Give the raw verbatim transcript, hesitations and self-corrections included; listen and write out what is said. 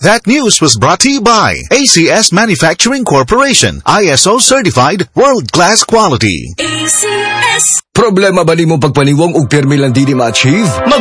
That news was brought to you by A C S Manufacturing Corporation, I S O certified, world-class quality. A C S. Problema ba ni mo pagpaniwang og permi lang di ma-achieve? Mag